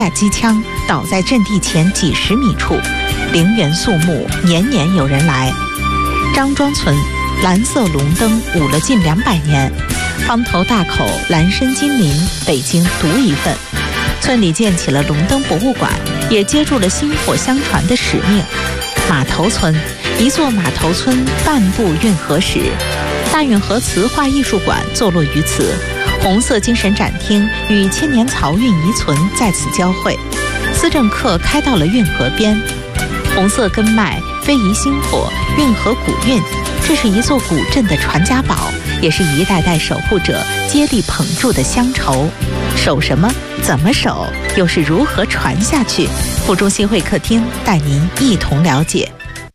机枪倒在阵地前几10米处，陵园肃穆，年年有人来。张庄村蓝色龙灯舞了近200年，方头大口蓝参金陵，北京独一份。村里建起了龙灯博物馆，也接住了薪火相传的使命。码头村，一座码头村半部运河史，大运河磁化艺术馆坐落于此，红色精神展厅与千年漕运遗存在此交汇。思政客开到了运河边，红色根脉非遗薪火，运河古韵，这是一座古镇的传家宝，也是一代代守护者接力捧住的乡愁。守什么？怎么守？又是如何传下去？附中新会客厅带您一同了解。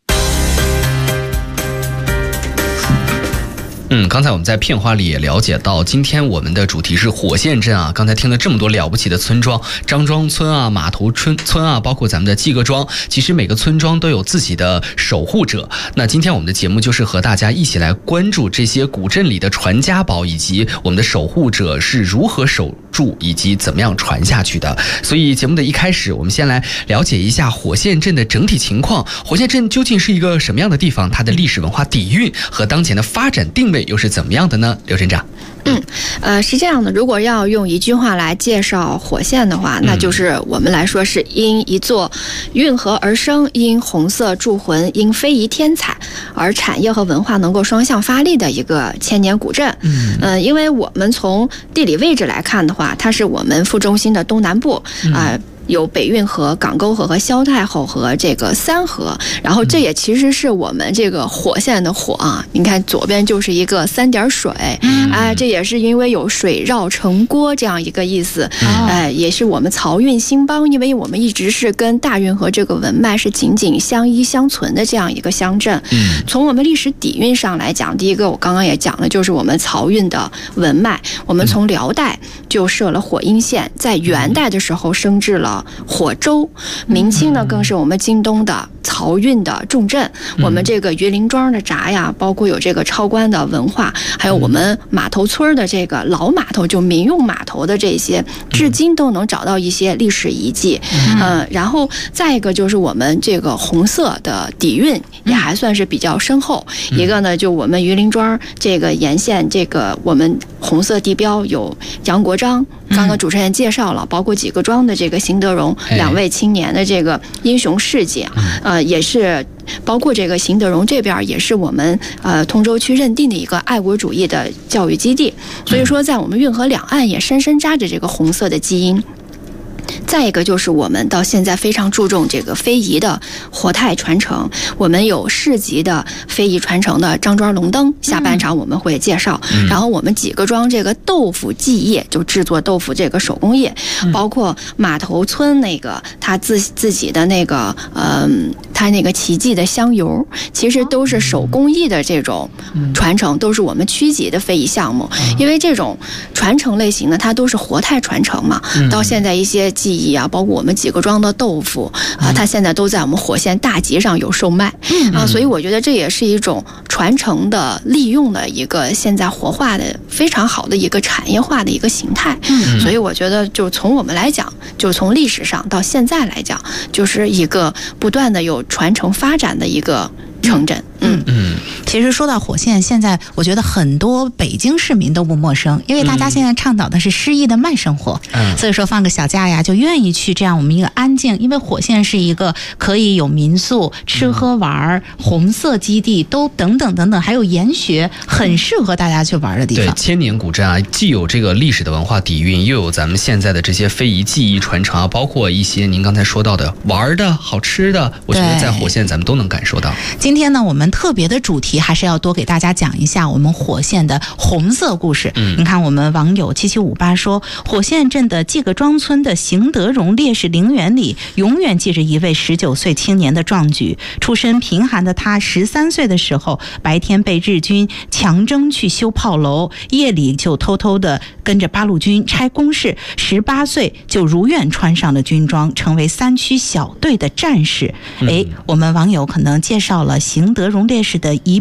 刚才我们在片花里也了解到，今天我们的主题是火线镇啊。刚才听了这么多了不起的村庄，张庄村啊、码头村啊，包括咱们的季各庄，其实每个村庄都有自己的守护者。那今天我们的节目就是和大家一起来关注这些古镇里的传家宝，以及我们的守护者是如何守住，以及怎么样传下去的。所以节目的一开始，我们先来了解一下火线镇的整体情况。火线镇究竟是一个什么样的地方？它的历史文化底蕴和当前的发展定位又是怎么样的呢？刘镇长。 是这样的，如果要用一句话来介绍火线的话，那就是我们来说是因一座运河而生，因红色铸魂，因非遗添彩，而产业和文化能够双向发力的一个千年古镇。因为我们从地理位置来看的话，它是我们副中心的东南部有北运河、港沟河和萧太后河这个3河，然后这也其实是我们这个火线的火啊。你看左边就是一个3点水，这也是因为有水绕城郭这样一个意思。也是我们漕运兴邦，因为我们一直是跟大运河这个文脉是紧紧相依相存的这样一个乡镇。从我们历史底蕴上来讲，第一个我刚刚也讲了，就是我们漕运的文脉，我们从辽代就设了火阴县，在元代的时候升至了火州，明清呢更是我们京东的漕运的重镇。我们这个榆林庄的闸呀，包括有这个超官的文化，还有我们码头村的这个老码头，就民用码头的这些，至今都能找到一些历史遗迹。然后再一个就是我们这个红色的底蕴也还算是比较深厚。一个呢，就我们榆林庄这个沿线，这个我们红色地标有杨国璋，刚刚主持人介绍了，包括几个庄的这个邢德荣2位青年的这个英雄事迹，也是包括这个邢德荣这边也是我们通州区认定的一个爱国主义的教育基地，所以说在我们运河两岸也深深扎着这个红色的基因。再一个就是我们到现在非常注重这个非遗的活态传承，我们有市级的非遗传承的张庄龙灯，下半场我们会介绍。然后我们几个庄这个豆腐技业，就制作豆腐这个手工业，包括码头村那个他自己的那个他那个奇迹的香油，其实都是手工艺的这种传承，都是我们区级的非遗项目。因为这种传承类型的它都是活态传承嘛，到现在一些技艺啊，包括我们几个庄的豆腐它现在都在我们火线大集上有售卖所以我觉得这也是一种传承的利用的一个现在活化的非常好的一个产业化的一个形态。所以我觉得就从我们来讲，就从历史上到现在来讲，就是一个不断的有传承发展的一个城镇。 其实说到火线，现在我觉得很多北京市民都不陌生，因为大家现在倡导的是诗意的慢生活，所以说放个小假呀，就愿意去这样我们一个安静，因为火线是一个可以有民宿、吃喝玩、红色基地都等等等等，还有研学，很适合大家去玩的地方。 对，千年古镇啊，既有这个历史的文化底蕴，又有咱们现在的这些非遗技艺传承啊，包括一些您刚才说到的玩的好吃的，我觉得在火线咱们都能感受到。 今天呢，我们特别的主题还是要多给大家讲一下我们火线的红色故事。你看我们网友7758说，火线镇的季各庄村的邢德荣烈士陵园里永远记着一位19岁青年的壮举。出身贫寒的他13岁的时候，白天被日军强征去修炮楼，夜里就偷偷的跟着八路军拆工事，18岁就如愿穿上了军装，成为3区小队的战士。我们网友可能介绍了邢德荣烈士的一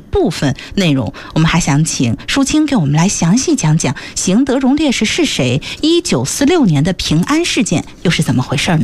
部分内容，我们还想请舒青给我们来详细讲讲邢德荣烈士是谁，1946年的平安事件又是怎么回事呢？